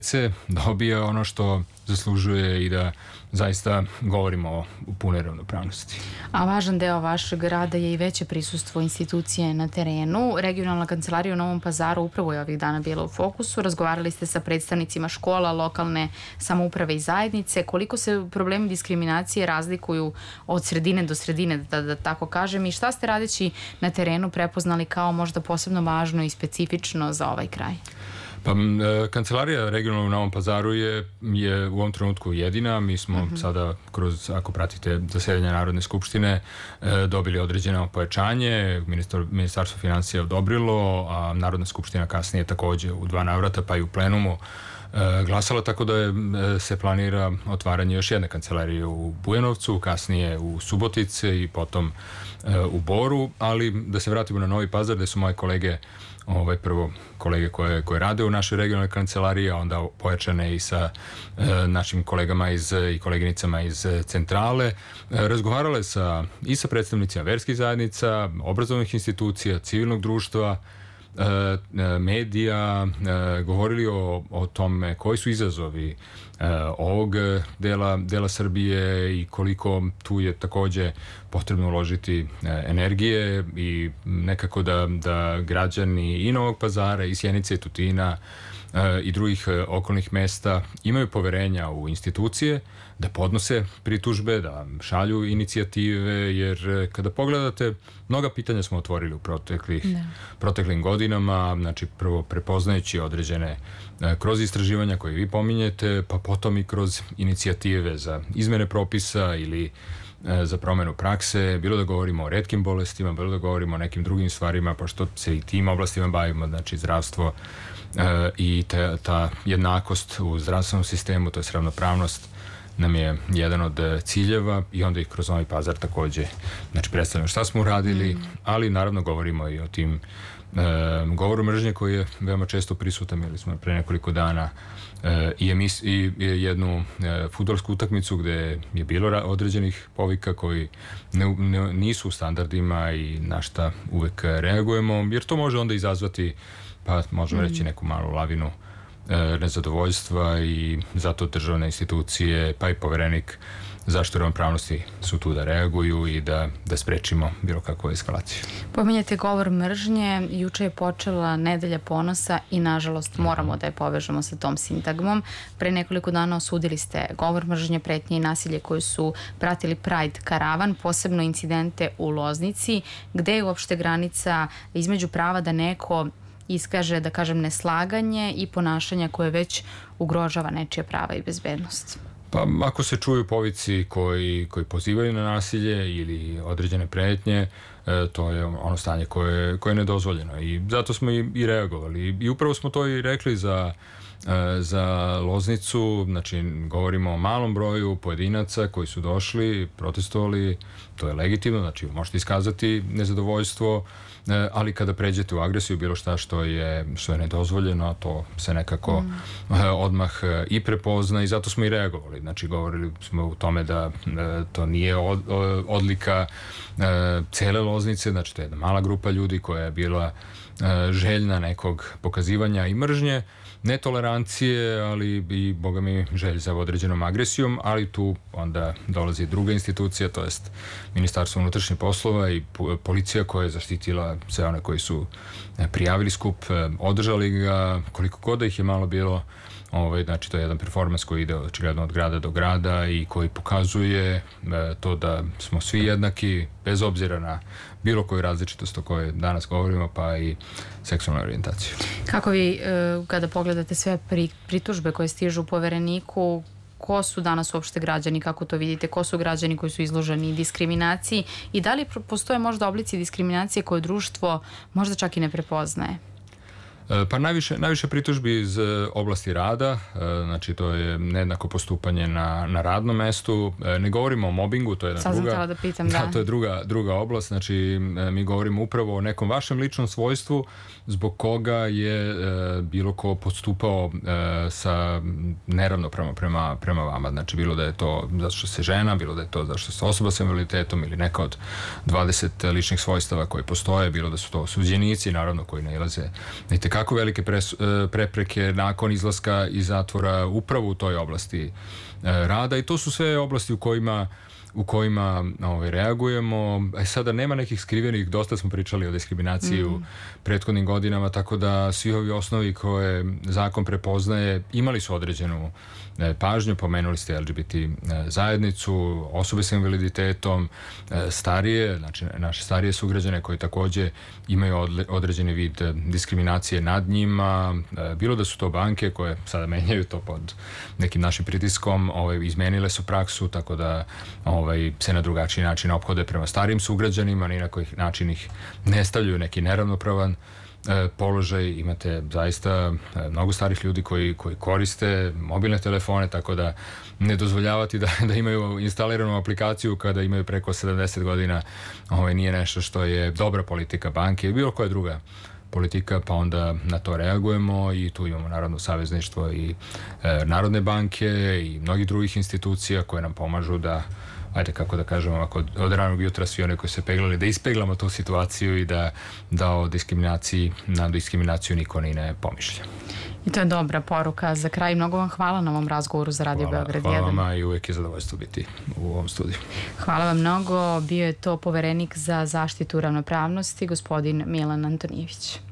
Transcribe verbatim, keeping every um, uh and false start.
se dobije ono što zaslužuje i da zaista govorimo o punoj ravnopravnosti. A važan deo vašeg rada je i veće prisustvo institucije na terenu. Regionalna kancelarija u Novom Pazaru upravo je ovih dana bila u fokusu. Razgovarali ste sa predstavnicima škola, lokalne samouprave i zajednice. Koliko se problemi diskriminacije razlikuju od sredine do sredine, da, da tako kažem, i šta ste radeći na terenu prepoznali kao možda posebno važno i specifično za ovaj kraj? Pa, kancelarija regionalna u Novom Pazaru je, je u ovom trenutku jedina. Mi smo uh-huh. sada, kroz, ako pratite zasedanje Narodne skupštine, dobili određeno pojačanje. Ministar, Ministarstvo financija je odobrilo, a Narodna skupština kasnije takođe u dva navrata, pa i u plenumu glasala, tako da je, se planira otvaranje još jedne kancelarije u Bujanovcu, kasnije u Subotici i potom u Boru, ali da se vratimo na Novi Pazar, gde su moje kolege, ovaj, prvo kolege koje, koje rade u našoj regionalnoj kancelariji, a onda pojačane i sa e, našim kolegama iz, i koleginicama iz centrale, e, razgovarale sa, i sa predstavnicima verskih zajednica, obrazovnih institucija, civilnog društva, medija, govorili o, o tome koji su izazovi ovog dela, dela Srbije i koliko tu je takođe potrebno uložiti energije i nekako da, da građani i Novog Pazara i Sjenice i Tutina i drugih okolnih mesta imaju poverenja u institucije, da podnose pritužbe, da šalju inicijative, jer kada pogledate, mnoga pitanja smo otvorili u proteklih, proteklim godinama, znači prvo prepoznajući određene kroz istraživanja koje vi pominjete, pa potom i kroz inicijative za izmene propisa ili za promenu prakse, bilo da govorimo o retkim bolestima, bilo da govorimo o nekim drugim stvarima, pošto se i tim oblastima bavimo, znači zdravstvo e, i te, ta jednakost u zdravstvenom sistemu, to je ravnopravnost, nam je jedan od ciljeva i onda ih kroz Novi Pazar takođe, znači predstavljamo šta smo uradili, mm. ali naravno govorimo i o tim e, govoru mržnje koji je veoma često prisutan. Imali smo pre nekoliko dana e, i, emis, i jednu e, fudbalsku utakmicu gde je bilo određenih povika koji ne, ne, nisu u standardima i na šta uvek reagujemo, jer to može onda izazvati, pa možemo mm. reći, neku malu lavinu nezadovoljstva i zato državne institucije pa i poverenik zaštite ravnopravnosti su tu da reaguju i da, da sprečimo bilo kakvu eskalaciju. Pominjate govor mržnje, juče je počela Nedelja ponosa i nažalost moramo da je povežemo sa tom sintagmom. Pre nekoliko dana osudili ste govor mržnje, pretnje i nasilje koji su pratili Pride karavan, posebno incidente u Loznici, gde je uopšte granica između prava da neko iskaže, da kažem, neslaganje i ponašanja koje već ugrožava nečija prava i bezbednost? Pa ako se čuju povici koji, koji pozivaju na nasilje ili određene pretnje, e, to je ono stanje koje, koje je nedozvoljeno i zato smo i, i reagovali. I upravo smo to i rekli za, e, za Loznicu, znači govorimo o malom broju pojedinaca koji su došli, protestovali, to je legitimno, znači možete iskazati nezadovoljstvo, ali kada pređete u agresiju, bilo šta što je, što je nedozvoljeno, to se nekako mm. odmah i prepozna i zato smo i reagovali. Znači, govorili smo u tome da to nije od, odlika cele Loznice, znači to je jedna mala grupa ljudi koja je bila željna nekog pokazivanja i mržnje, netolerancije, ali i, boga mi, želj za određenom agresijom, ali tu onda dolazi druga institucija, to jest Ministarstvo unutrašnjih poslova i policija koja je zaštitila sve one koji su prijavili skup, održali ga, koliko god da ih je malo bilo. Ovaj, znači to je jedan performans koji ide očigledno od grada do grada i koji pokazuje e, to da smo svi jednaki bez obzira na bilo koju različitost o kojoj danas govorimo, pa i seksualnu orijentaciju. Kako vi e, kada pogledate sve pri, pritužbe koje stižu u Povereniku, ko su danas uopšte građani, kako to vidite, ko su građani koji su izloženi diskriminaciji i da li postoje možda oblici diskriminacije koje društvo možda čak i ne prepoznaje? Pa najviše, najviše pritužbi iz oblasti rada, znači to je nejednako postupanje na, na radnom mestu. Ne govorimo o mobingu, to je jedna druga, da pitam, da. Da, to je druga, druga oblast, znači mi govorimo upravo o nekom vašem ličnom svojstvu zbog koga je e, bilo ko postupao e, sa neravnopravno prema, prema vama. Znači bilo da je to zato što se žena, bilo da je to zato što se osoba sa invaliditetom ili neka od dvadeset ličnih svojstava koji postoje, bilo da su to osuđenici, naravno koji nailaze na itekako tekako velike pres, prepreke nakon izlaska iz zatvora upravo u toj oblasti rada i to su sve oblasti u kojima u kojima ovaj, reagujemo. E sada nema nekih skrivenih, dosta smo pričali o diskriminaciji mm. u prethodnim godinama, tako da svi ovi osnovi koje zakon prepoznaje imali su određenu e, pažnju, pomenuli ste L G B T e, zajednicu, osobe sa invaliditetom, e, starije, znači naše starije sugrađane koji takođe imaju odle, određeni vid diskriminacije nad njima, e, bilo da su to banke koje sada menjaju to pod nekim našim pritiskom, ovaj, izmenile su praksu, tako da ovaj, se na drugačiji način ophode prema starijim sugrađanima, ni na koji način ih ne stavljaju neki neravnopravan e, položaj. Imate zaista e, mnogo starih ljudi koji, koji koriste mobilne telefone, tako da ne dozvoljavati da, da imaju instaliranu aplikaciju kada imaju preko sedamdeset godina ovaj, nije nešto što je dobra politika banke ili bilo koja druga politika, pa onda na to reagujemo i tu imamo naravno savezništvo i e, Narodne banke i mnogih drugih institucija koje nam pomažu da, ajde kako da kažemo, ako od ranog jutra svi one koji se peglali, da ispeglamo tu situaciju i da, da o diskriminaciji, na diskriminaciju niko ni ne pomišlja. I to je dobra poruka. Za kraj, mnogo vam hvala na ovom razgovoru za Radio Beograd jedan. Hvala vama i uvijek je zadovoljstvo biti u ovom studiju. Hvala vam mnogo. Bio je to poverenik za zaštitu ravnopravnosti, gospodin Milan Antonijević.